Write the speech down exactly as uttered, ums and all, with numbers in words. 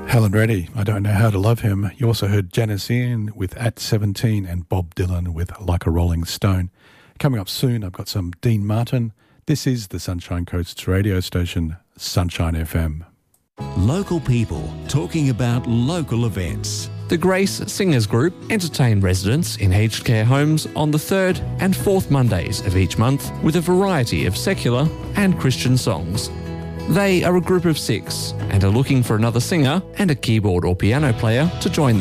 Helen Reddy, I Don't Know How to Love Him. You also heard Janice Ian with At seventeen and Bob Dylan with Like a Rolling Stone. Coming up soon, I've got some Dean Martin. This is the Sunshine Coast radio station, Sunshine F M. Local people talking about local events. The Grace Singers Group entertain residents in aged care homes on the third and fourth Mondays of each month with a variety of secular and Christian songs. They are a group of six and are looking for another singer and a keyboard or piano player to join them.